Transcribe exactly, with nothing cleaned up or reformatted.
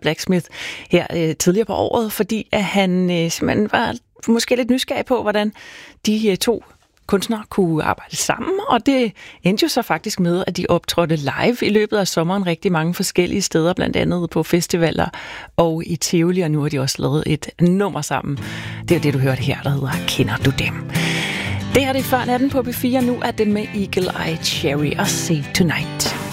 Blacksmith her øh, tidligere på året, fordi at han øh, simpelthen var måske lidt nysgerrig på, hvordan de øh, to kunstnere kunne arbejde sammen, og det endte jo så faktisk med, at de optrådte live i løbet af sommeren rigtig mange forskellige steder, blandt andet på festivaler og i Tivoli, og nu har de også lavet et nummer sammen. Det er det, du hørte her, der hedder Kender du dem? Det her det er før natten på B fire, nu er det med Eagle Eye Cherry og Save Tonight.